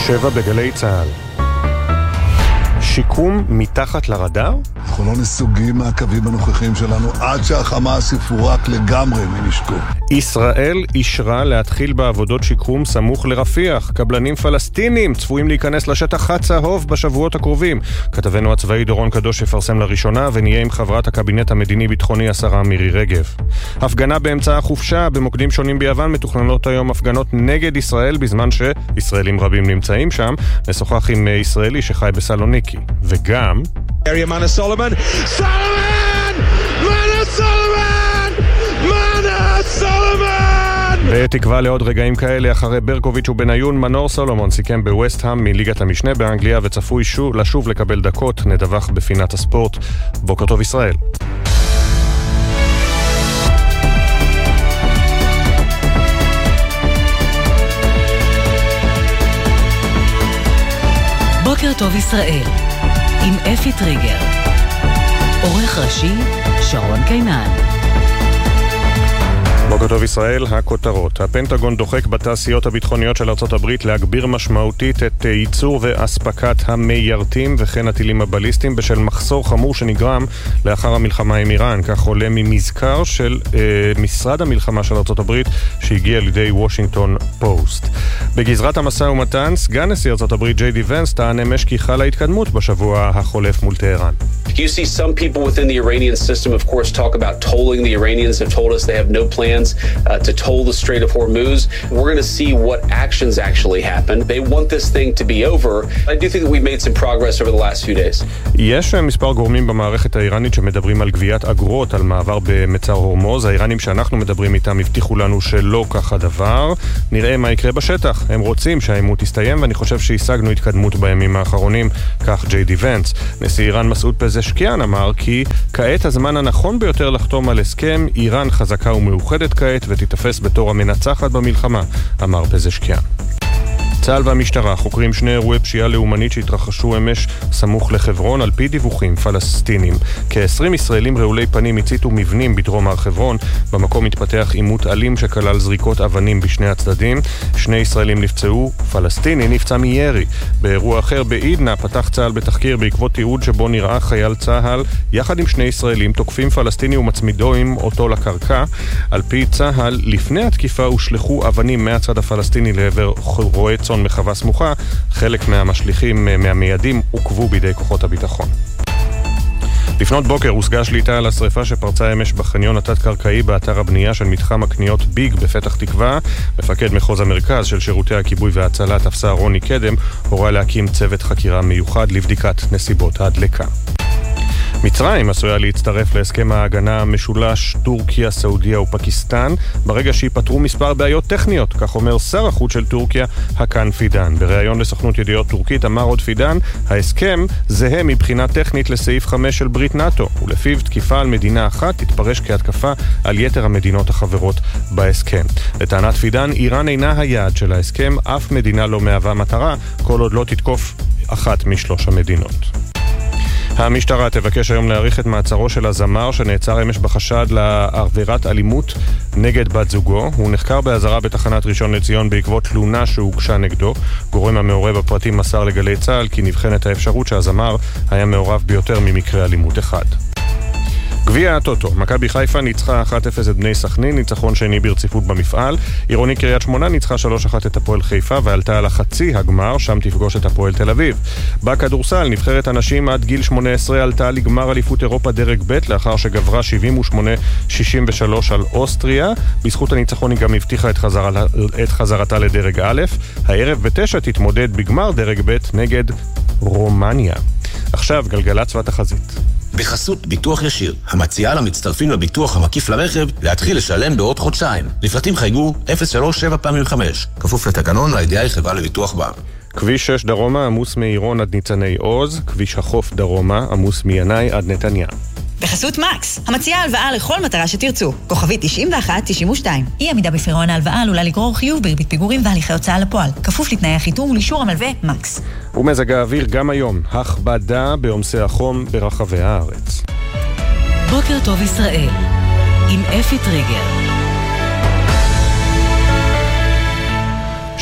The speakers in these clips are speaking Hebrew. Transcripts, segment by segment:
7 בגלי צהל. שיקום מתחת לרדאר? אנחנו לא נסוגים מהקווים הנוכחים שלנו עד שהחמאס יפורק לגמרי מנשקו. ישראל אישרה להתחיל בעבודות שיקום סמוך לרפיח. קבלנים פלסטינים צפויים להיכנס לשטח הצהוב בשבועות הקרובים. כתבנו הצבאי דורון קדוש יפרסם לראשונה ונהיה עם חברת הקבינט המדיני-ביטחוני השרה מירי רגב. הפגנה באמצע החופשה במוקדים שונים ביוון. מתוכננות היום הפגנות נגד ישראל בזמן שישראלים רבים נמצאים שם. נשוחח עם ישראלי שחי בסלוניקי. וגם Mana Solomon! בתקווה לעוד רגעים כאלה אחרי ברקוביץ' ובניון, מנור סולומון סיכם בווסט-האם מליגת המשנה באנגליה וצפוי לשוב לקבל דקות. נדווח בפינת הספורט. בוקר טוב ישראל. בוקר טוב ישראל עם אפי טריגר, עורך ראשי שרון קינן. בוקר טוב ישראל, הכותרות. הפנטגון דוחק בתעשיות הביטחוניות של ארצות הברית להגביר משמעותית את ייצור ואספקת המיירטים וכן הטילים הבליסטיים בשל מחסור חמור שנגרם לאחר המלחמה עם איראן. כך עולה ממזכר של משרד המלחמה של ארצות הברית שהגיע לידי וושינגטון פוסט. בגזרת המשא ומתן, סגן נשיא ארצות הברית ג'יי די ונס טען אמש כי חלה התקדמות בשבוע החולף מול טהרן. You see some people within the Iranian system, of course, talk about tolling. The Iranians have told us they have no plans to toll the Strait of Hormuz. We're going to see what actions actually happen. They want this thing to be over. I do think that we've made some progress over the last few days. יש מספר גורמים במערכת האיראנית שמדברים על גביית אגרות על מעבר במצר הורמוז. האיראנים שאנחנו מדברים איתם הבטיחו לנו שלא כך הדבר. נראה מה יקרה בשטח. הם רוצים שהעימות יסתיים, ואני חושב שהשגנו התקדמות בימים האחרונים, כך ג'יי די ונס. נשיא איראן מסעוד פזשקיאן אמר כי כעת הזמן הנכון ביותר לחתום על הסכם. איראן חזקה ומאוחדת כעת ותתפס בתור המנצחת במלחמה, אמר פזשקיאן. צה"ל והמשטרה חוקרים שני אירועי פשיעה לאומנית שהתרחשו אמש סמוך לחברון. על פי דיווחים פלסטינים, כ-20 ישראלים רעולי פנים הציתו מבנים בדרום הר חברון. במקום התפתח עימות אלים שכלל זריקות אבנים בשני הצדדים. 2 ישראלים נפצעו, פלסטיני נפצע מירי. באירוע אחר בעידנה פתח צה"ל בתחקיר בעקבות תיעוד שבו נראה חייל צה"ל יחד עם 2 ישראלים תוקפים פלסטיני ומצמידוים אותו לקרקע. על פי צה"ל, לפני התקיפה הושלחו אבנים מהצד הפלסטיני לעבר רועה צאן מחווה סמוכה. חלק מהמשליכים מהמיידים עוכבו בידי כוחות הביטחון. לפנות בוקר הושגה שליטה על השריפה שפרצה אמש בחניון התת-קרקעי באתר הבנייה של מתחם הקניות ביג בפתח תקווה. מפקד מחוז המרכז של שירותי הכיבוי וההצלה תפסר רוני קדם הורה להקים צוות חקירה מיוחד לבדיקת נסיבות ההדלקה. מצרים עשויה להצטרף להסכם ההגנה המשולש טורקיה, סעודיה ופקיסטן ברגע שיפתרו מספר בעיות טכניות, כך אומר שר החוץ של טורקיה הקן פידן. בריאיון לסוכנות ידיעות טורקית אמר עוד פידן, ההסכם זהה מבחינה טכנית לסעיף 5 של ברית נאטו, ולפיו תקיפה על מדינה אחת תתפרש כהתקפה על יתר המדינות החברות בהסכם. לטענת פידן, איראן אינה היעד של ההסכם, אף מדינה לא מהווה מטרה כל עוד לא תתקוף אחת משלוש המדינות. המשטרה תבקש היום להאריך את מעצרו של הזמר שנעצר אמש בחשד לעבירת אלימות נגד בת זוגו. הוא נחקר באזהרה בתחנת ראשון לציון בעקבות תלונה שהוגשה נגדו. גורם המעורב בפרטים מסר לגלי צה"ל כי נבחנת האפשרות שהזמר היה מעורב ביותר ממקרה אלימות אחד. גביע הטוטו, מכבי חיפה ניצחה 1-0 את בני סכנין, ניצחון שני ברציפות במפעל. עירוני קריית שמונה ניצחה 3-1 את הפועל חיפה ועלתה על החצי הגמר, שם תפגוש את הפועל תל אביב. בכדורסל, נבחרת הנשים עד גיל 18 עלתה לגמר אליפות אירופה דרג ב' לאחר שגברה 78-63 על אוסטריה. בזכות הניצחון היא גם הבטיחה את חזרתה לדרג א'. הערב ב9 תתמודד בגמר דרג ב' נגד רומניה. עכשיו גלגלצ והתחזית. בחסות ביטוח ישיר, המציעה למצטרפים לביטוח המקיף לרכב להתחיל לשלם בעוד חודשיים. לפרטים חייגו 03-7-5, כפוף לתקנון לידיעה חברה לביטוח בע"מ. כביש 6 דרומה עמוס מעירון עד ניצני עוז, כביש החוף דרומה עמוס מינאי עד נתניה. בחסות מקס, המציעה הלוואה לכל מטרה שתרצו. כוכבית 91-92. אי עמידה בפירעון ההלוואה עלולה לגרור חיוב בריבית פיגורים והליכי הוצאה לפועל. כפוף לתנאי החיתום ולאישור המלווה מקס. ומזג האוויר גם היום, הכבדה בעומסי החום ברחבי הארץ. בוקר טוב ישראל, עם אפי טריגר.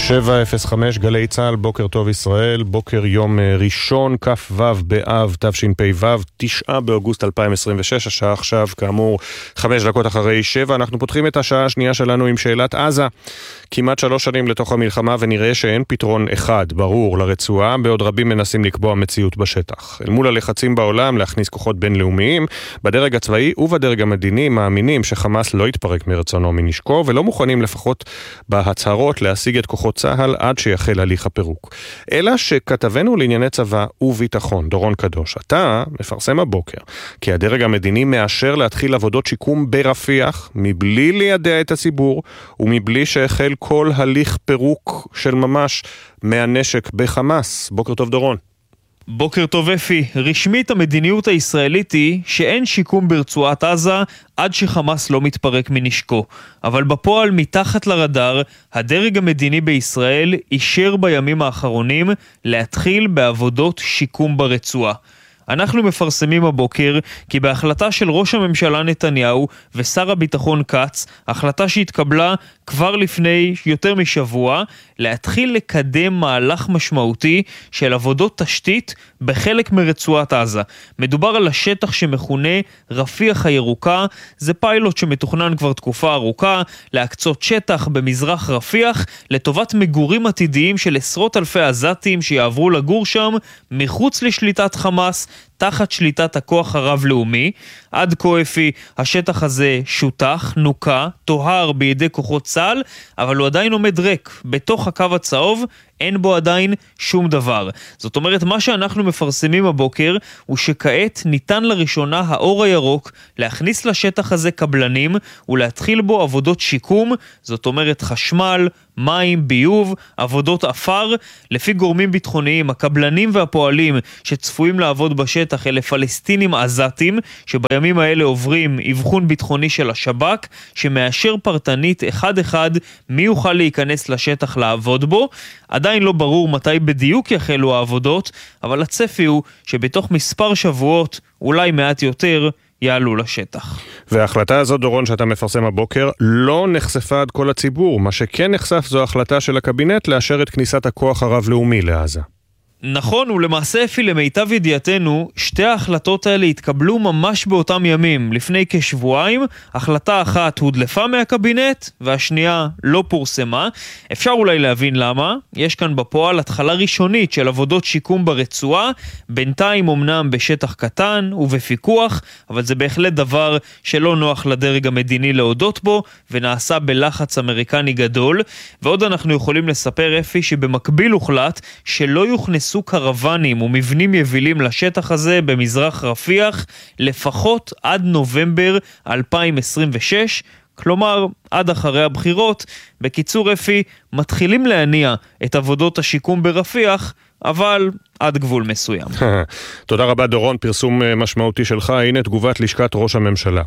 7:05 גלי צהל, בוקר טוב ישראל, בוקר יום ראשון, כ"ו באב תשפ"ו, 9 באוגוסט 2026, השעה עכשיו כאמור 5 דקות אחרי 7, אנחנו פותחים את השעה השנייה שלנו עם שאלת עזה. כמעט 3 שנים לתוך המלחמה ונראה שאין פתרון אחד ברור לרצועה, בעוד רבים מנסים לקבוע מציאות בשטח. אל מול הלחצים בעולם להכניס כוחות בינלאומיים, בדרג הצבאי ובדרג המדיני מאמינים שחמאס לא יתפרק מרצונו מנשקו, ולא מוכנים לפחות בהצהרות להשיג את כוחות צהל עד שיחל הליך הפירוק. אלא שכתבנו לענייני צבא וביטחון, דורון קדוש, אתה מפרסם הבוקר כי הדרג המדיני מאשר להתחיל עבודות שיקום ברפיח, מבלי לידע את הציבור ומבלי שהחל כל הליך פירוק של ממש מהנשק בחמאס. בוקר טוב דורון. בוקר טוב אפי, רשמית המדיניות הישראלית היא שאין שיקום ברצועת עזה עד שחמאס לא מתפרק מנשקו. אבל בפועל מתחת לרדאר, הדרג המדיני בישראל אישר בימים האחרונים להתחיל בעבודות שיקום ברצועה. אנחנו מפרסמים הבוקר כי בהחלטה של ראש הממשלה נתניהו ושר הביטחון קץ, החלטה שהתקבלה כבר לפני יותר משבוע, להתחיל לקדם מהלך משמעותי של עבודות תשתית בחלק מרצועת עזה. מדובר על השטח שמכונה רפיח הירוקה, זה פיילוט שמתוכנן כבר תקופה ארוכה, להקצות שטח במזרח רפיח לטובת מגורים עתידיים של עשרות אלפי עזתים שיעברו לגור שם מחוץ לשליטת חמאס, תחת שליטת הכוח הרב-לאומי. עד כה אפי, השטח הזה שותח, נוקה, תוהר בידי כוחות צה"ל, אבל הוא עדיין עומד ריק. בתוך הקו הצהוב אין בו עדיין שום דבר. זאת אומרת, מה שאנחנו מפרסמים הבוקר הוא שכעת ניתן לראשונה האור הירוק להכניס לשטח הזה קבלנים ולהתחיל בו עבודות שיקום, זאת אומרת חשמל, מים, ביוב, עבודות אפר. לפי גורמים ביטחוניים, הקבלנים והפועלים שצפויים לעבוד בשטח אלה פלסטינים עזתים, שבימים האלה עוברים אבחון ביטחוני של השב"כ, שמאשר פרטנית אחד מי יוכל להיכנס לשטח לעבוד בו. עדיין לא ברור מתי בדיוק יחלו העבודות, אבל הצפי הוא שבתוך מספר שבועות, אולי מעט יותר, יעלו לשטח. וההחלטה הזאת, דורון, שאתה מפרסם הבוקר, לא נחשפה עד כל הציבור. מה שכן נחשף זו החלטה של הקבינט לאשר את כניסת הכוח הרב-לאומי לעזה. נכון, ולמעשה אפי למיטב ידיעתנו, שתי ההחלטות האלה התקבלו ממש באותם ימים. לפני כשבועיים, החלטה אחת הודלפה מהקבינט, והשנייה לא פורסמה. אפשר אולי להבין למה. יש כאן בפועל התחלה ראשונית של עבודות שיקום ברצועה, בינתיים אמנם בשטח קטן ובפיקוח, אבל זה בהחלט דבר שלא נוח לדרג המדיני להודות בו, ונעשה בלחץ אמריקני גדול. ועוד אנחנו יכולים לספר אפי שבמקביל הוחלט שלא יוכנסו קרוונים ומבנים יבילים לשטח הזה במזרח רפיח לפחות עד נובמבר 2026, כלומר עד אחרי הבחירות. בקיצור אפי, מתחילים להניע את עבודות השיקום ברפיח, אבל עד גבול מסוים. תודה רבה דורון, פרסום משמעותי שלך. הנה תגובת לשכת ראש הממשלה.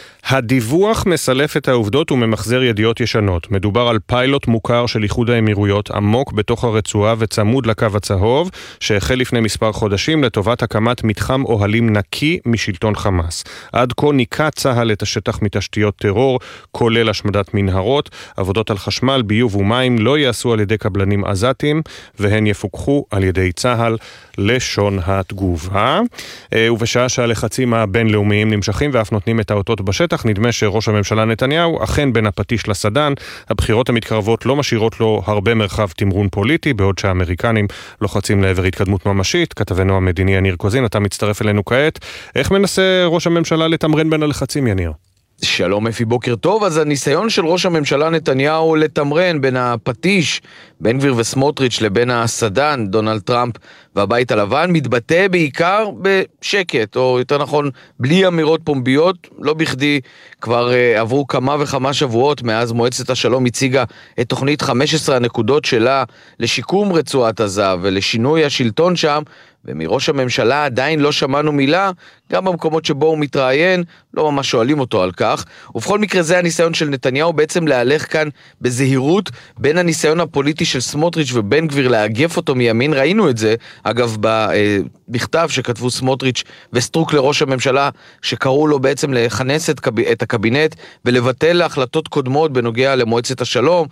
הדיווח מסלף את העובדות וממחזר ידיעות ישנות. מדובר על פיילוט מוכר של איחוד האמירויות עמוק בתוך הרצועה וצמוד לקו הצהוב, שהחל לפני מספר חודשים לטובת הקמת מתחם אוהלים נקי משלטון חמאס. עד כה ניקה צהל את השטח מתשתיות טרור, כולל השמדת מנהרות. עבודות על חשמל, ביוב ומים לא יעשו על ידי קבלנים עזתים, והן יפוקחו על ידי צהל, לשון התגובה. ובשעה שהלחצים הבינלאומיים נמשכים ואף נותנים את האותות בשטח, נדמה שראש הממשלה נתניהו אכן בין הפטיש לסדן. הבחירות המתקרבות לא משאירות לו הרבה מרחב תמרון פוליטי, בעוד שהאמריקנים לוחצים לעבר התקדמות ממשית. כתבנו המדיני יניר קוזין, אתה מצטרף אלינו כעת. איך מנסה ראש הממשלה לתמרן בין הלחצים, יניר? שלום אפי, בוקר טוב. אז הניסיון של ראש הממשלה נתניהו לתמרן בין הפטיש, בן גביר וסמוטריץ', לבין הסדן, דונלד טראמפ והבית הלבן, מתבטא בעיקר בשקט, או יותר נכון, בלי אמירות פומביות. לא בכדי כבר עברו כמה וכמה שבועות מאז מועצת השלום הציגה את תוכנית 15 הנקודות שלה לשיקום רצועת עזה ולשינוי השלטון שם, ומראש הממשלה עדיין לא שמענו מילה, גם במקומות שבו הוא מתראיין, לא ממש שואלים אותו על כך. ובכל מקרה זה הניסיון של נתניהו בעצם להלך כאן בזהירות בין הניסיון הפוליטי של סמוטריץ' ובן גביר להגף אותו מימין. ראינו את זה, אגב, במכתב שכתבו סמוטריץ' וסטרוק לראש הממשלה, שקראו לו בעצם לכנס את הקבינט ולבטל החלטות קודמות בנוגע למועצת השלום,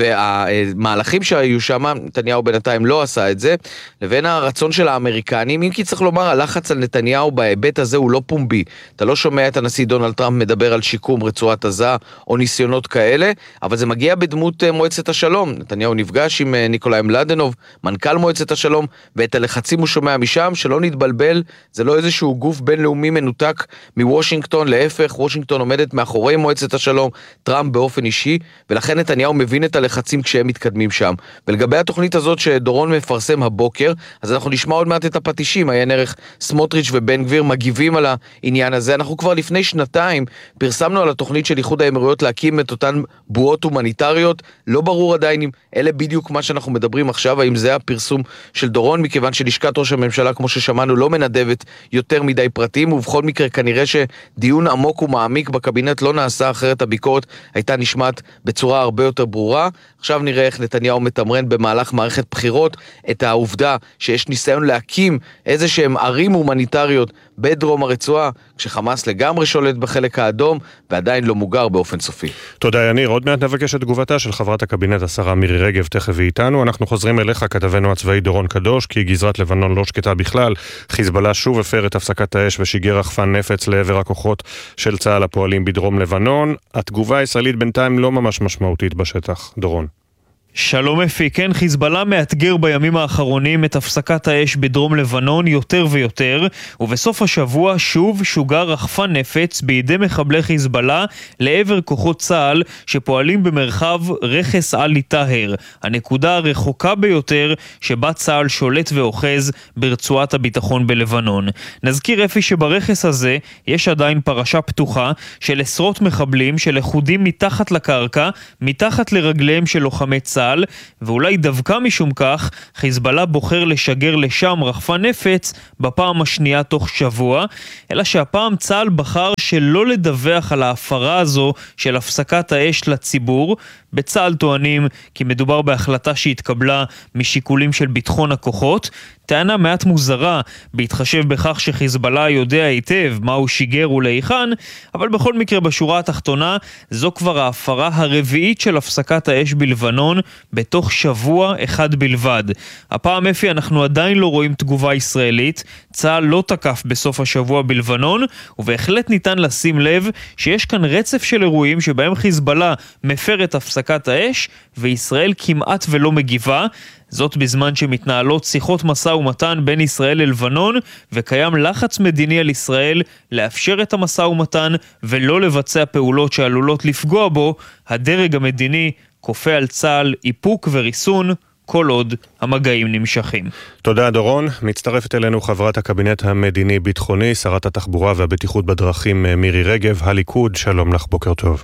והמהלכים שהיו שם, נתניהו בינתיים לא עשה את זה, לבין הרצון של האמריקנים. אם כי צריך לומר, הלחץ על נתניהו בהיבט הזה הוא לא פומבי. אתה לא שומע את הנשיא דונלד טראמפ מדבר על שיקום רצועת עזה או ניסיונות כאלה, אבל זה מגיע בדמות מועצת השלום. נתניהו נפגש עם ניקולאי מלדנוב, מנכ"ל מועצת השלום, ואת הלחצים הוא שומע משם. שלא נתבלבל, זה לא איזשהו גוף בינלאומי מנותק מוושינגטון, להפך, וושינגטון עומדת מאחורי מועצת השלום, טראמפ באופן אישי, ולכן נתניהו מבין את הלחצים כשהם מתקדמים שם. ולגבי התוכנית הזאת שדורון מפרסם הבוקר, אז אנחנו נשמע עוד מעט את הפטישים, עיין ערך סמוטריץ' ובן גביר מגיבים על העניין הזה. אנחנו כבר לפני שנתיים פרסמנו על התוכנית של איחוד האמירויות להקים את אותן בועות הומניטריות. לא ברור עדיין אם אלה בדיוק מה שאנחנו מדברים עכשיו, האם זה הפרסום של דורון, מכיוון שלשכת ראש הממשלה, כמו ששמענו, לא מנדבת יותר מדי פרטים, ובכל מקרה כנראה שדיון עמוק ומעמיק בקבינט לא נעשה, אחרת הביקורת הייתה נשמעת בצורה הרבה יותר ברורה. עכשיו נראה איך נתניהו מתמרן במהלך מערכת בחירות את העובדה שיש ניסיון להקים איזה שהם ערים הומניטריות בדרום הרצועה, כשחמאס לגמרי שולט בחלק האדום ועדיין לא מוגר באופן סופי. תודה יניר, עוד מעט נבקש את תגובתה של חברת הקבינט השרה מירי רגב, תכף היא איתנו. אנחנו חוזרים אליך, כתבנו הצבאי דורון קדוש, כי גזרת לבנון לא שקטה בכלל. חיזבאללה שוב הפר את הפסקת האש ושיגר רחפן נפץ לעבר הכוחות של צה"ל הפועלים בדרום לבנון. התגובה הישראלית בינתיים לא ממש משמעותית בשטח. דורון. שלום אפי, כן, חיזבאללה מאתגר בימים האחרונים את הפסקת האש בדרום לבנון יותר ויותר, ובסוף השבוע שוב שוגר רחפן נפץ בידי מחבלי חיזבאללה לעבר כוחות צה"ל שפועלים במרחב רכס עלי טהר, הנקודה הרחוקה ביותר שבה צה"ל שולט ואוחז ברצועת הביטחון בלבנון. נזכיר אפי שברכס הזה יש עדיין פרשה פתוחה של עשרות מחבלים שלכודים מתחת לקרקע, מתחת לרגליהם של לוחמי צה"ל, ואולי דווקא משום כך חיזבאללה בוחר לשגר לשם רחפן נפץ בפעם השנייה תוך שבוע, אלא שהפעם צה"ל בחר שלא לדווח על ההפרה הזו של הפסקת האש לציבור. בצה"ל טוענים כי מדובר בהחלטה שהתקבלה משיקולים של ביטחון הכוחות, טענה מעט מוזרה בהתחשב בכך שחיזבאללה יודע היטב מה הוא שיגר ולהיכן, אבל בכל מקרה בשורה התחתונה זו כבר ההפרה הרביעית של הפסקת האש בלבנון בתוך שבוע אחד בלבד. הפעם אפי אנחנו עדיין לא רואים תגובה ישראלית, צה"ל לא תקף בסוף השבוע בלבנון, ובהחלט ניתן לשים לב שיש כאן רצף של אירועים שבהם חיזבאללה מפר את הפסקת האש וישראל כמעט ולא מגיבה, זאת בזמן שמתנהלות שיחות משא ומתן בין ישראל ללבנון, וקיים לחץ מדיני על ישראל לאפשר את המשא ומתן ולא לבצע פעולות שעלולות לפגוע בו. הדרג המדיני כופה על צה"ל איפוק וריסון כל עוד המגעים נמשכים. תודה דורון. מצטרפת אלינו חברת הקבינט המדיני-ביטחוני, שרת התחבורה והבטיחות בדרכים מירי רגב, הליכוד. שלום לך, בוקר טוב.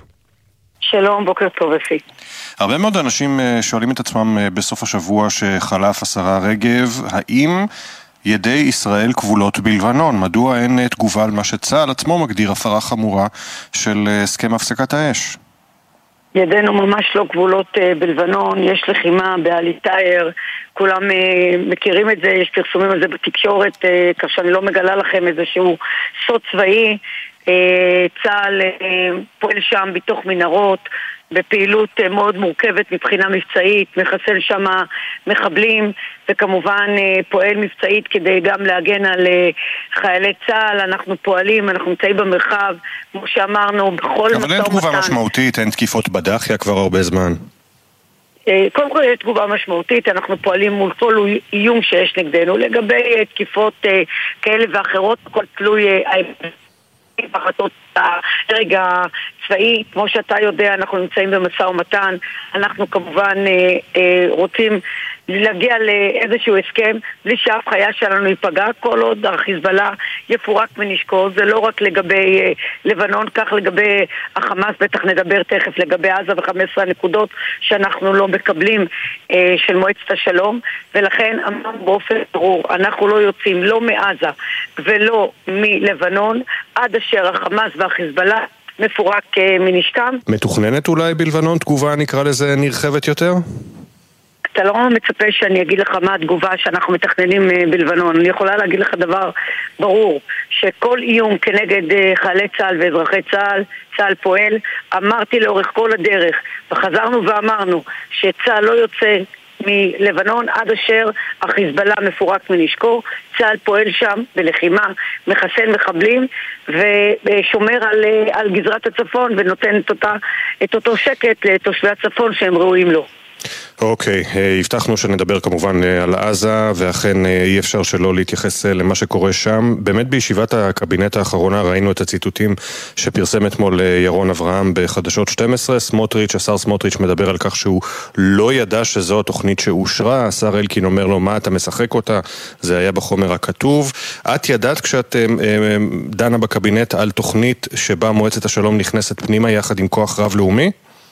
שלום, בוקר טוב אפי. הרבה מאוד אנשים שואלים את עצמם בסוף השבוע שחלף השרה רגב, האם ידי ישראל כבולות בלבנון? מדוע אין תגובה על מה שצה"ל עצמו מגדיר הפרה חמורה של הסכם הפסקת האש? ידינו ממש לא גבולות בלבנון, יש לחימה בעלי טהר, כולם מכירים את זה, יש פרסומים על זה בתקשורת, כך שאני לא מגלה לכם איזשהו סוד צבאי. צה"ל פועל שם בתוך מנהרות, בפעילות מאוד מורכבת מבחינה מבצעית, מחסל שם מחבלים, וכמובן פועל מבצעית כדי גם להגן על חיילי צה"ל. אנחנו פועלים, אנחנו נמצאים במרחב, כמו שאמרנו, בכל משא ומתן. אבל אין תגובה משמעותית, אין תקיפות בדחיה כבר הרבה זמן. קודם כל יש תגובה משמעותית, אנחנו פועלים מול כל איום שיש נגדנו, לגבי תקיפות כאלה ואחרות, כל תלוי בהחלטות הדרג הצבאי. כמו שאתה יודע, אנחנו נמצאים במשא ומתן, אנחנו כמובן רוצים להגיע לאיזשהו הסכם בלי שאף חיה שלנו ייפגע, כל עוד החיזבאללה יפורק מנשקו. זה לא רק לגבי לבנון, כך לגבי החמאס, בטח נדבר תכף לגבי עזה ו15 הנקודות שאנחנו לא מקבלים של מועצת השלום, ולכן אמרנו באופן ברור, אנחנו לא יוצאים לא מעזה ולא מלבנון עד אשר החמאס והחיזבאללה מפורק מנשקם. מתוכננת אולי בלבנון תגובה, נקרא לזה, נרחבת יותר? אתה לא מצפה שאני אגיד לך מה התגובה שאנחנו מתכננים בלבנון. אני יכולה להגיד לך דבר ברור, שכל איום כנגד חיילי צה"ל ואזרחי צה"ל, צה"ל פועל. אמרתי לאורך כל הדרך, וחזרנו ואמרנו שצה"ל לא יוצא מלבנון עד אשר החיזבאללה מפורק מנשקו. צה"ל פועל שם בלחימה, מחסל מחבלים ושומר על גזרת הצפון ונותן את אותו שקט לתושבי הצפון שהם ראויים לו. אוקיי, הבטחנו שנדבר כמובן על עזה, ואכן אי אפשר שלא להתייחס למה שקורה שם. באמת בישיבת הקבינט האחרונה ראינו את הציטוטים שפרסם אתמול ירון אברהם בחדשות 12. השר סמוטריץ' מדבר על כך שהוא לא ידע שזו התוכנית שאושרה. השר אלקין אומר לו, מה אתה משחק אותה? זה היה בחומר הכתוב. את ידעת כשאת דנה בקבינט על תוכנית שבה מועצת השלום נכנסת פנימה יחד עם כוח רב לאומי?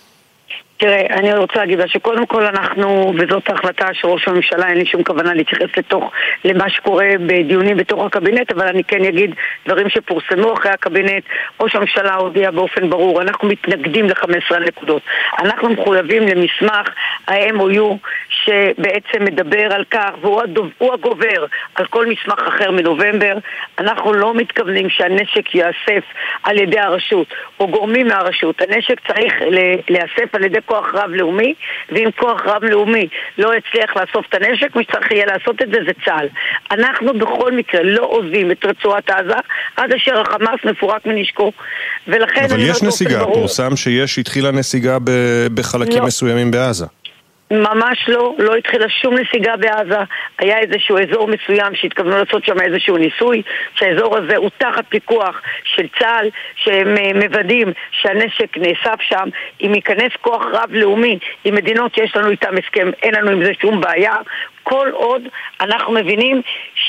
תראה, אני רוצה להגיד שקודם כל אנחנו, וזאת ההחלטה של ראש הממשלה, אין לי שום כוונה להתייחס למה שקורה בדיונים בתוך הקבינט, אבל אני כן אגיד דברים שפורסמו אחרי הקבינט. ראש הממשלה הודיע באופן ברור, אנחנו מתנגדים ל15 נקודות. אנחנו מחויבים למסמך ה-MOU שבעצם מדבר על כך, והוא הגובר על כל מסמך אחר מנובמבר. אנחנו לא מתכוונים שהנשק יאסף על ידי הרשות או גורמים מהרשות. הנשק צריך לאסף על ידי כוח רב לאומי, ואם כוח רב לאומי לא יצליח לאסוף את הנשק, מי שצריך יהיה לעשות את זה זה צה"ל. אנחנו בכל מקרה לא עוזבים את רצועת עזה עד אשר החמאס מפורק מנשקו. ולכן אבל יש נסיגה, פורסם שיש התחילה נסיגה בחלקים מסוימים בעזה. ממש לא התחילה שום נסיגה בעזה. היה איזשהו אזור מסוים שהתכוונו לעשות שם איזשהו ניסוי, שהאזור הזה הוא תחת פיקוח של צה"ל, שהם מוודאים שהנשק נאסף שם. אם ייכנס כוח רב לאומי עם מדינות שיש לנו איתם הסכם, אין לנו עם זה שום בעיה. כל עוד אנחנו מבינים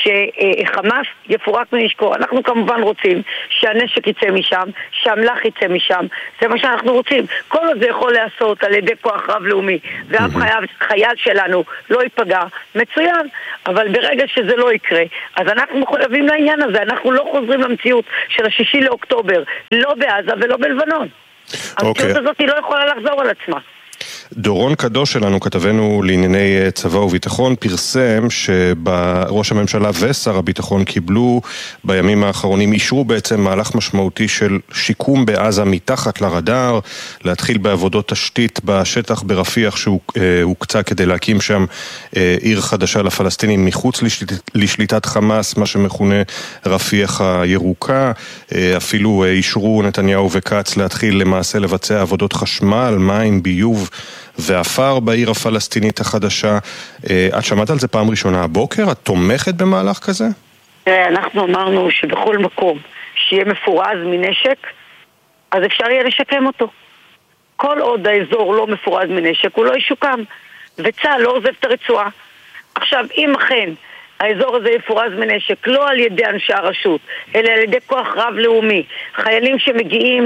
שחמאס יפורק מנשקו. אנחנו כמובן רוצים שהנשק יצא משם, שהמלח יצא משם. זה מה שאנחנו רוצים. כל עוד זה יכול לעשות על ידי כוח רב לאומי, ואף חייל שלנו לא ייפגע, מצוין. אבל ברגע שזה לא יקרה, אז אנחנו מחויבים לעניין הזה. אנחנו לא חוזרים למציאות של 6 לאוקטובר, לא בעזה ולא בלבנון. המציאות הזאת היא לא יכולה לחזור על עצמה. דורון קדוש שלנו, כתבנו לענייני צבא וביטחון, פרסם שראש הממשלה ושר הביטחון קיבלו בימים האחרונים, אישרו בעצם מהלך משמעותי של שיקום בעזה מתחת לרדאר, להתחיל בעבודות תשתית בשטח ברפיח שהוא הוקצה כדי להקים שם עיר חדשה לפלסטינים מחוץ לשליטת חמאס, מה שמכונה רפיח הירוקה. אפילו אישרו נתניהו וקץ להתחיל למעשה לבצע עבודות חשמל, מים, ביוב ואפר בעיר הפלסטינית החדשה. את שמעת על זה פעם ראשונה הבוקר? את תומכת במהלך כזה? אנחנו אמרנו שבכל מקום שיהיה מפורז מנשק, אז אפשר יהיה לשקם אותו. כל עוד האזור לא מפורז מנשק, הוא לא ישוקם, וצה"ל לא עוזב את הרצועה. עכשיו, אם אכן האזור הזה יפורז מנשק, לא על ידי אנשי הרשות, אלא על ידי כוח רב לאומי, חיילים שמגיעים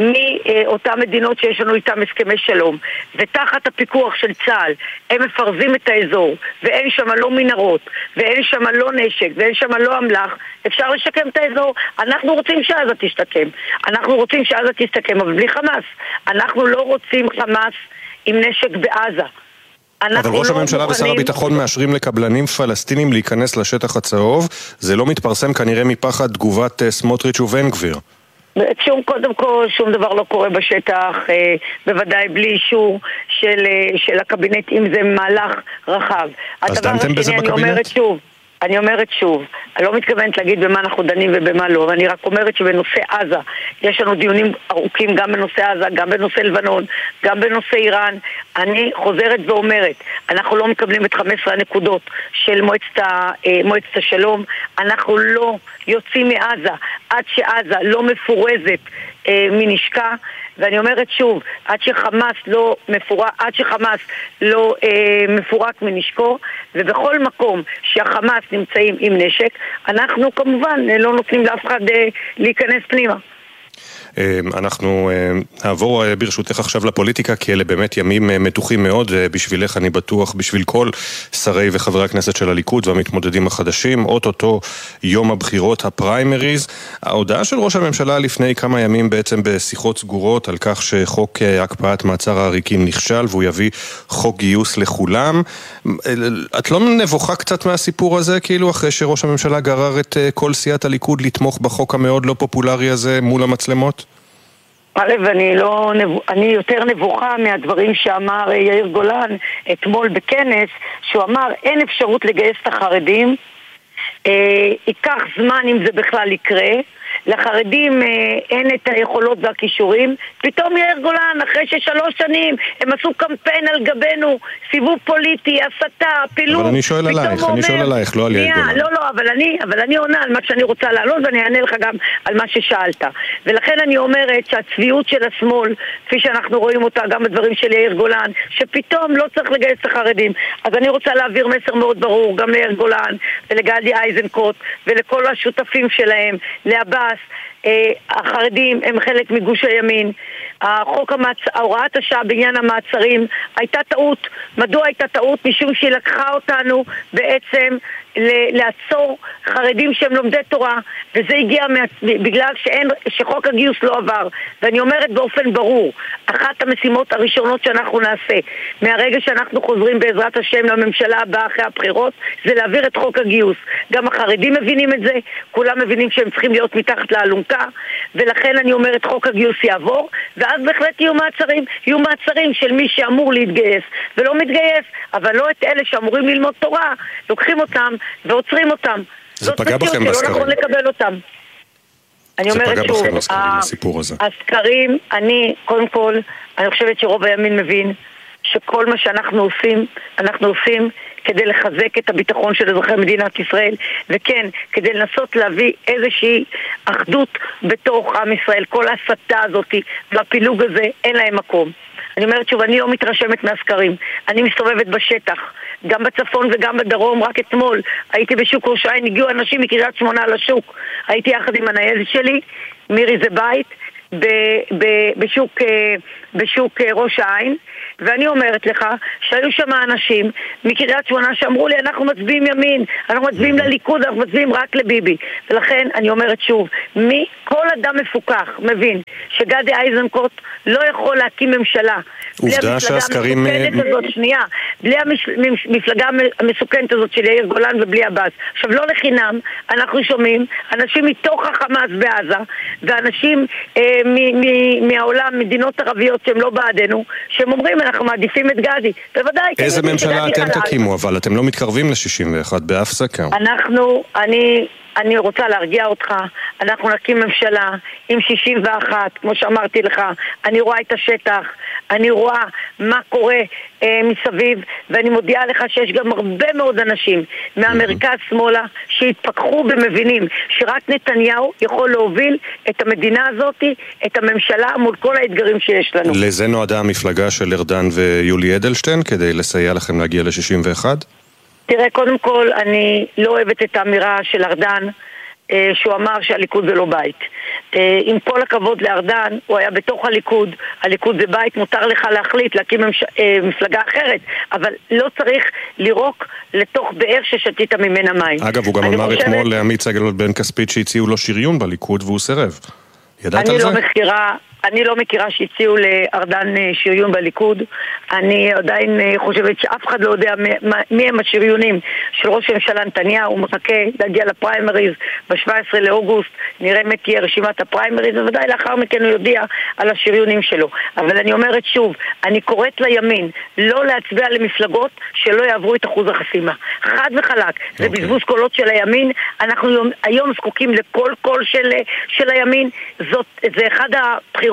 מאותן מדינות שיש לנו איתם הסכמי שלום, ותחת הפיקוח של צה"ל, הם מפרזים את האזור, ואין שם לא מנהרות, ואין שם לא נשק, ואין שם לא אמל"ח, אפשר לשקם את האזור. אנחנו רוצים שעזה תשתקם, אנחנו רוצים שעזה תשתקם, אבל בלי חמאס. אנחנו לא רוצים חמאס עם נשק בעזה. אבל ראש הממשלה ושר הביטחון מאשרים לקבלנים פלסטינים להיכנס לשטח הצהוב. זה לא מתפרסם כנראה מפחד תגובת סמוטריץ' ובן גביר. קודם כל שום דבר לא קורה בשטח, בוודאי בלי אישור של הקבינט, אם זה מהלך רחב. אז דנתם בזה בקבינט? אני אומרת שוב, אני לא מתכוונת להגיד במה אנחנו דנים ובמה לא, ואני רק אומרת שבנושא עזה יש לנו דיונים ארוכים גם בנושא עזה, גם בנושא לבנון, גם בנושא איראן. אני חוזרת ואומרת, אנחנו לא מקבלים את 15 הנקודות של מועצת השלום, אנחנו לא יוצאים מעזה, עד שעזה לא מפורזת מנשקה, ואני אומרת שוב, עד שחמאס לא מפורק מנשקו, ובכל מקום שהחמאס נמצאים עם נשק, אנחנו כמובן לא נותנים לאף אחד להיכנס פנימה. אנחנו נעבור ברשותך עכשיו לפוליטיקה, כי אלה באמת ימים מתוחים מאוד, ובשבילך אני בטוח, בשביל כל שרי וחברי הכנסת של הליכוד והמתמודדים החדשים, אוטוטו יום הבחירות, הפריימריז. ההודעה של ראש הממשלה לפני כמה ימים בעצם בשיחות סגורות על כך שחוק הקפאת מעצר העריקים נכשל, והוא יביא חוק גיוס לכולם. את לא נבוכה קצת מהסיפור הזה, כאילו אחרי שראש הממשלה גרר את כל סיעת הליכוד לתמוך בחוק המאוד לא פופולרי הזה מול המצלמות? אני יותר נבוכה מהדברים שאמר יאיר גולן אתמול בכנס, שהוא אמר אין אפשרות לגייס את החרדים, ייקח זמן אם זה בכלל יקרה, לחרדים אין את היכולות והכישורים. פתאום יאיר גולן, אחרי ש3 שנים הם עשו קמפיין על גבנו, סיבוב פוליטי, הסתה, פילוג. אבל אני שואל עלייך, לא על יאיר גולן. לא, אבל אני עונה על מה שאני רוצה לעלות, ואני אענה לך גם על מה ששאלת. ולכן אני אומרת שהצביעות של השמאל, כפי שאנחנו רואים אותה גם בדברים של יאיר גולן, שפתאום לא צריך לגייס את החרדים. אז אני רוצה להעביר מסר מאוד ברור, גם ליאיר גולן ולגדי איזנקוט ולכל השותפים שלהם, לעבאס. החרדים הם חלק מגוש הימין. הוראת השעה בעניין המעצרים הייתה טעות. מדוע הייתה טעות? משום שהיא לקחה אותנו בעצם לעצור חרדים שהם לומדי תורה, וזה הגיע בגלל שחוק הגיוס לא עבר. ואני אומרת באופן ברור, אחת המשימות הראשונות שאנחנו נעשה מהרגע שאנחנו חוזרים בעזרת השם לממשלה הבאה אחרי הבחירות, זה להעביר את חוק הגיוס. גם החרדים מבינים את זה, כולם מבינים שהם צריכים להיות מתחת לאלונקה, ולכן אני אומרת חוק הגיוס יעבור, ואז בהחלט יהיו מעצרים של מי שאמור להתגייס ולא מתגייס, אבל לא את אלה שאמורים ללמוד תורה, לוקחים אותם ועוצרים אותם. זה פגע בכם בסקרים. שלא נכון לקבל אותם. אני אומרת שוב, הסקרים, קודם כל, אני חושבת שרוב הימין מבין שכל מה שאנחנו עושים, אנחנו עושים כדי לחזק את הביטחון של אזרחי מדינת ישראל, וכן, כדי לנסות להביא איזושהי אחדות בתוך עם ישראל. כל ההסתה הזאת והפילוג הזה, אין להם מקום. אני אומרת שוב, אני לא מתרשמת מהסקרים. אני מסתובבת בשטח, גם בצפון וגם בדרום. רק אתמול הייתי בשוק ראש העין, הגיעו אנשים מקריית שמונה לשוק. הייתי יחד עם הניידת שלי, מירי זה בית, בשוק ראש העין, ואני אומרת לך שהיו שם אנשים מקריית שמונה שאמרו לי אנחנו מצביעים ימין, אנחנו מצביעים לליכוד, אנחנו מצביעים רק לביבי. ולכן אני אומרת שוב, כל אדם מפוקח מבין שגדי איזנקוט לא יכול להקים ממשלה עובדה שהסקרים בלי המפלגה המסוכנת הזאת של יאיר גולן ובלי עבאס. עכשיו לא לחינם אנחנו שומעים אנשים מתוך החמאס בעזה ואנשים מהעולם, מדינות ערביות שהם לא בעדנו, שהם אומרים אנחנו מעדיפים את גדי. בוודאי. איזה ממשלה אתם תקימו? אבל אתם לא מתקרבים ל-61 באף סקר. אני רוצה להרגיע אותך, אנחנו נקים ממשלה עם 61, כמו שאמרתי לך, אני רואה את השטח, אני רואה מה קורה מסביב, ואני מודיעה לך שיש גם הרבה מאוד אנשים מהמרכז שמאלה שהתפכחו ומבינים שרק נתניהו יכול להוביל את המדינה הזאת, את הממשלה מול כל האתגרים שיש לנו. לזה נועדה המפלגה של ארדן ויולי אדלשטיין כדי לסייע לכם להגיע ל-61? תראה, קודם כל, אני לא אוהבת את האמירה של ארדן, שהוא אמר שהליכוד זה לא בית. עם כל הכבוד לארדן, הוא היה בתוך הליכוד, הליכוד זה בית, מותר לך להחליט להקים מפלגה אחרת, אבל לא צריך לירוק לתוך באר ששתית ממנה מים. אגב, הוא גם אמר אתמול לעמית סגלוביץ' בן כספית שהציעו לו שריון בליכוד והוא סירב. ידעת על זה? אני לא מכירה שהציעו לארדן שריון בליכוד. אני עדיין חושבת שאף אחד לא יודע מי הם השריונים של ראש הממשלה נתניהו. הוא מחכה להגיע לפריימריז ב-17 לאוגוסט, נראה מה תהיה רשימת הפריימריז, ובוודאי לאחר מכן הוא יודיע על השריונים שלו. אבל אני אומרת שוב, אני קוראת לימין לא להצביע למפלגות שלא יעברו את אחוז החסימה. חד וחלק, זה בזבוז קולות של הימין. אנחנו היום זקוקים לכל קול של הימין. זה אחד הבחירות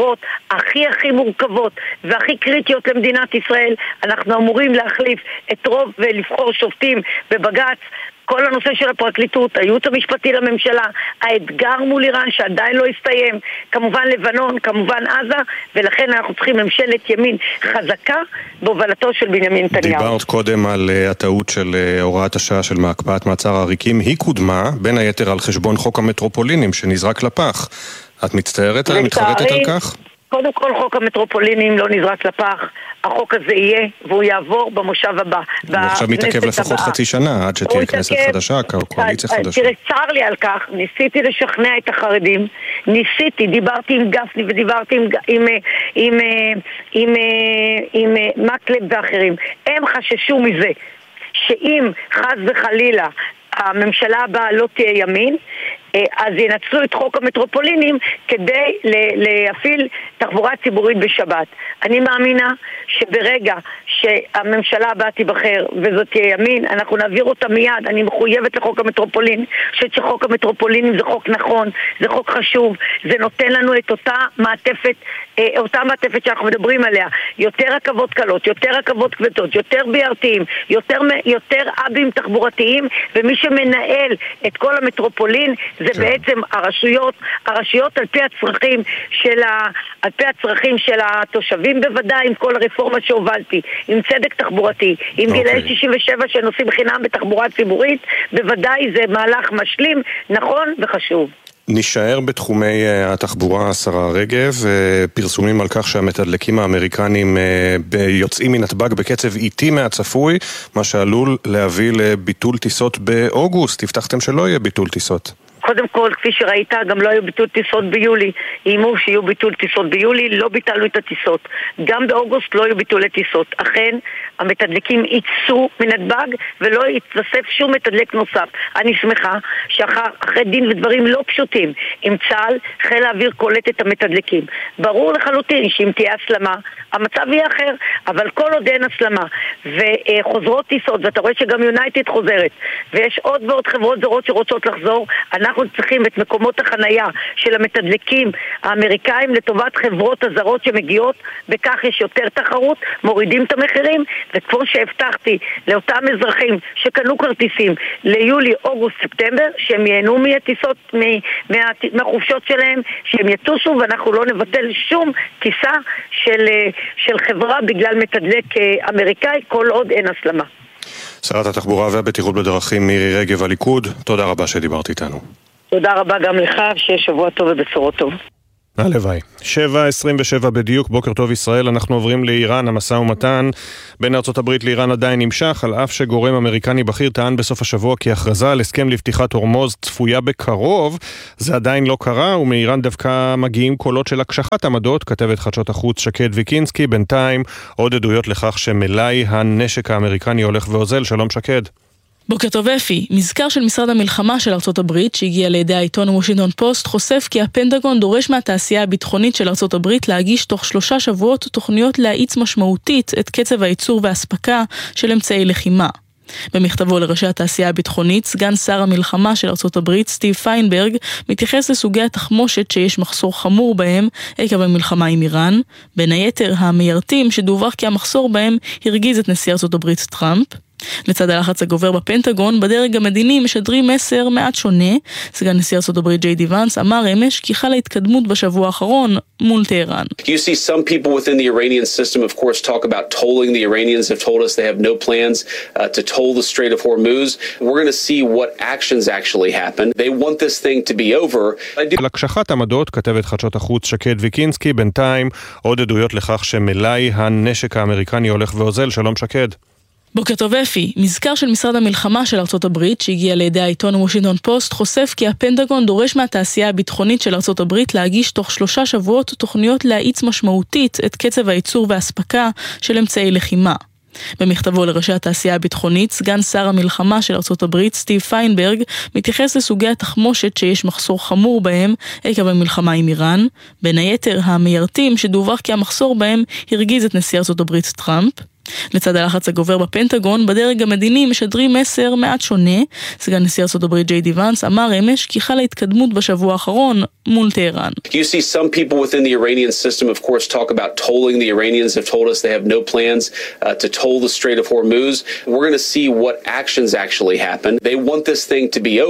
הגזרות הכי מורכבות והכי קריטיות למדינת ישראל. אנחנו אמורים להחליף את רוב ולבחור שופטים בבג"ץ. כל הנושא של הפרקליטות, הייעוץ המשפטי לממשלה, האתגר מול איראן שעדיין לא הסתיים, כמובן לבנון, כמובן עזה, ולכן אנחנו צריכים ממשלת ימין חזקה בהובלתו של בנימין נתניהו. דיברת קודם על הטעות של הוראת השעה של הקפאת מעצר עריקים, היא קודמה בין היתר על חשבון חוק המטרופולינים שנזרק לפח. את מצטערת, מתחרטת על כך? קודם כל חוק המטרופולינים לא נזרק לפח, החוק הזה יהיה והוא יעבור במושב הבא. הוא עכשיו מתעכב לפחות חצי שנה עד שתהיה כנסת חדשה, קואליציה חדשה. תראה, צר לי על כך, ניסיתי לשכנע את החרדים, דיברתי עם גפני ודיברתי עם מקלב ואחרים. הם חששו מזה שאם חס וחלילה הממשלה הבאה לא תהיה ימין, אז ינצלו את חוק המטרופולינים כדי להפעיל תחבורה ציבורית בשבת. אני מאמינה שברגע שהממשלה הבאה תיבחר וזאת תהיה ימין, אנחנו נעביר אותה מיד. אני מחויבת לחוק המטרופולין. שחוק המטרופולינים זה חוק נכון, זה חוק חשוב, זה נותן לנו את אותה מעטפת שאנחנו מדברים עליה. יותר רכבות קלות, יותר רכבות כבדות, יותר BRTים, יותר אבים תחבורתיים, ומי שמנהל את כל המטרופולין זה בעצם הרשויות על פי הצרכים של התושבים, בוודאי עם כל הרפורמה שהובלתי, עם צדק תחבורתי, עם גילאי 67 שנוסעים חינם בתחבורה ציבורית, בוודאי זה מהלך משלים, נכון וחשוב. נשאר בתחומי התחבורה, השרה רגב, פרסומים על כך שהמתדלקים האמריקנים יוצאים מנתב"ג בקצב איטי מהצפוי, מה שעלול להביא לביטול טיסות באוגוסט. הבטחתם שלא יהיה ביטול טיסות. קודם כל, כפי שראית, גם לא היו ביטול טיסות ביולי. איימו שיהיו ביטול טיסות ביולי, לא ביטלנו את הטיסות. גם באוגוסט לא היו ביטולי טיסות. אכן, המתדלקים יצאו מנתב"ג ולא יתווסף שום מתדלק נוסף. אני שמחה שאחרי דין ודברים לא פשוטים עם צה"ל, חיל האוויר קולט את המתדלקים. ברור לחלוטין שאם תהיה הסלמה, המצב יהיה אחר, אבל כל עוד אין הסלמה וחוזרות טיסות, ואתה רואה שגם יונייטד חוזרת, ויש עוד ועוד חברות זרות שרוצות לחזור, אנחנו צריכים את מקומות החנייה של המתדלקים האמריקאים לטובת חברות הזרות שמגיעות, בכך יש יותר תחרות, מורידים את המחירים, וכמו שהבטחתי לאותם אזרחים שקנו כרטיסים ליולי, אוגוסט, ספטמבר, שהם ייהנו מהטיסות, מהחופשות שלהם, שהם יטוסו, ואנחנו לא נבטל שום טיסה של חברה בגלל מתדלק אמריקאי, כל עוד אין הסלמה. שרת התחבורה והבטיחות בדרכים מירי רגב, הליכוד, תודה רבה שדיברת איתנו. תודה רבה גם לך, שיהיה שבוע טוב ובשורות טוב. הלוואי. 7:27 בדיוק, בוקר טוב ישראל, אנחנו עוברים לאיראן. המשא ומתן בין ארצות הברית לאיראן עדיין נמשך, על אף שגורם אמריקני בכיר טען בסוף השבוע כי הכרזה על הסכם לפתיחת הורמוז צפויה בקרוב. זה עדיין לא קרה, ומאיראן דווקא מגיעים קולות של הקשחת עמדות. כתבת חדשות החוץ שקד ויקינסקי, בינתיים עוד עדויות לכך שמלאי הנשק האמריקני הולך ואוזל. שלום שקד. בוקר טוב אפי, מזכר של משרד המלחמה של ארצות הברית שהגיע לידי העיתון וושינגטון פוסט חושף כי הפנטגון דורש מהתעשייה הביטחונית של ארצות הברית להגיש תוך 3 שבועות תוכניות להאיץ משמעותית את קצב הייצור והספקה של אמצעי לחימה. במכתבו לראשי התעשייה הביטחונית, סגן שר המלחמה של ארצות הברית סטיב פיינברג מתייחס לסוגי התחמושת שיש מחסור חמור בהם עקב המלחמה עם איראן, בין היתר המיירטים שדווח כי המחסור בהם הרגיז את נשיא ארצות הברית טראמפ. לצד הלחץ הגובר בפנטגון, בדרג המדיני משדרים מסר מעט שונה. סגן נשיא ארצות הברית ג'יי די ואנס אמר אמש כי חלה התקדמות בשבוע האחרון מול טהרן. You see some people within the Iranian system of course talk about tolling. The Iranians have told us they have no plans to toll the Strait of Hormuz. We're going to see what actions actually happen. They want this thing to be over. על הקשחת עמדות כתבת חדשות החוץ שקד ויקינסקי, בינתיים עוד עדויות לכך שמלאי הנשק האמריקני הולך ואוזל. שלום שקד. בוקר טוב אפי, מזכר של משרד המלחמה של ארצות הברית שהגיע לידי העיתון וושינגטון פוסט חושף כי הפנטגון דורש מהתעשייה הביטחונית של ארצות הברית להגיש תוך 3 שבועות תוכניות להאיץ משמעותית את קצב הייצור והספקה של אמצעי לחימה. במכתבו לראשי התעשייה הביטחונית, סגן שר המלחמה של ארצות הברית סטיב פיינברג מתייחס לסוגי התחמושת שיש מחסור חמור בהם עקב המלחמה עם איראן, בין היתר המיירטים שדווח כי המחסור בהם הרגיז את נשיא ארצות הברית טראמפ. לצד הלחץ הגובר בפנטגון, בדרג המדיני משדרים מסר מעט שונה. סגן נשיא ארצות הברית ג'יי די ואנס אמר אמש כי חלה התקדמות בשבוע האחרון מול טהרן. You see some people within the Iranian system of course talk about tolling. The Iranians have told us they have no plans to toll the Strait of Hormuz. We're going to see what actions actually happen. They want this thing to be over.